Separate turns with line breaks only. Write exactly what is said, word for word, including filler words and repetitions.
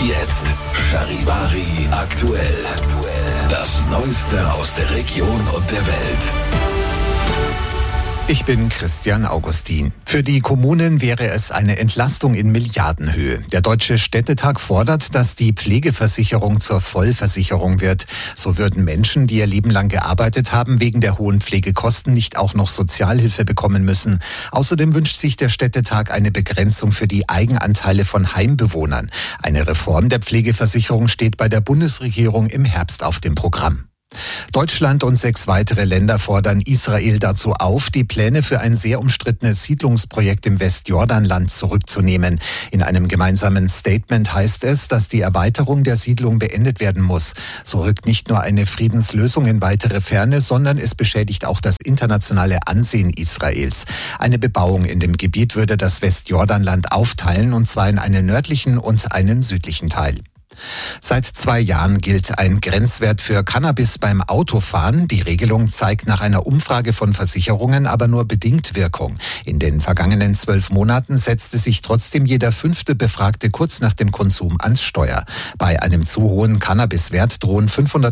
Jetzt Charivari aktuell. Das Neueste aus der Region und der Welt.
Ich bin Christian Augustin. Für die Kommunen wäre es eine Entlastung in Milliardenhöhe. Der Deutsche Städtetag fordert, dass die Pflegeversicherung zur Vollversicherung wird. So würden Menschen, die ihr Leben lang gearbeitet haben, wegen der hohen Pflegekosten nicht auch noch Sozialhilfe bekommen müssen. Außerdem wünscht sich der Städtetag eine Begrenzung für die Eigenanteile von Heimbewohnern. Eine Reform der Pflegeversicherung steht bei der Bundesregierung im Herbst auf dem Programm. Deutschland und sechs weitere Länder fordern Israel dazu auf, die Pläne für ein sehr umstrittenes Siedlungsprojekt im Westjordanland zurückzunehmen. In einem gemeinsamen Statement heißt es, dass die Erweiterung der Siedlung beendet werden muss. So rückt nicht nur eine Friedenslösung in weitere Ferne, sondern es beschädigt auch das internationale Ansehen Israels. Eine Bebauung in dem Gebiet würde das Westjordanland aufteilen, und zwar in einen nördlichen und einen südlichen Teil. Seit zwei Jahren gilt ein Grenzwert für Cannabis beim Autofahren. Die Regelung zeigt nach einer Umfrage von Versicherungen aber nur bedingt Wirkung. In den vergangenen zwölf Monaten setzte sich trotzdem jeder fünfte Befragte kurz nach dem Konsum ans Steuer. Bei einem zu hohen Cannabiswert drohen fünfhundert